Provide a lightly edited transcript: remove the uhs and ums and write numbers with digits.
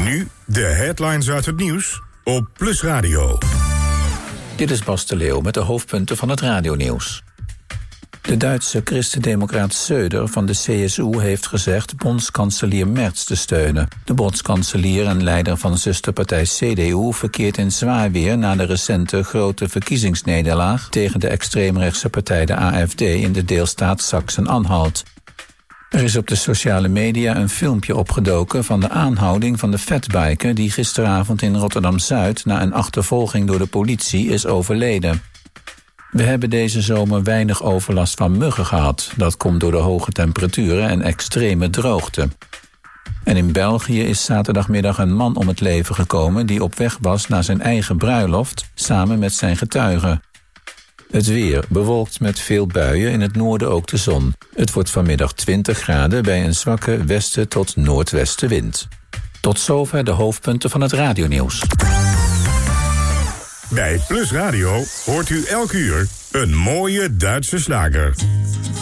Nu de headlines uit het nieuws op Plus Radio. Dit is Bas de Leeuw met de hoofdpunten van het radionieuws. De Duitse christendemocraat Söder van de CSU heeft gezegd bondskanselier Merz te steunen. De bondskanselier en leider van zusterpartij CDU verkeert in zwaar weer na de recente grote verkiezingsnederlaag tegen de extreemrechtse partij de AfD in de deelstaat Sachsen-Anhalt. Er is op de sociale media een filmpje opgedoken van de aanhouding van de fatbiker die gisteravond in Rotterdam-Zuid na een achtervolging door de politie is overleden. We hebben deze zomer weinig overlast van muggen gehad. Dat komt door de hoge temperaturen en extreme droogte. En in België is zaterdagmiddag een man om het leven gekomen die op weg was naar zijn eigen bruiloft samen met zijn getuigen. Het weer bewolkt met veel buien, in het noorden ook de zon. Het wordt vanmiddag 20 graden bij een zwakke westen tot noordwestenwind. Tot zover de hoofdpunten van het radionieuws. Bij Plus Radio hoort u elk uur een mooie Duitse slager.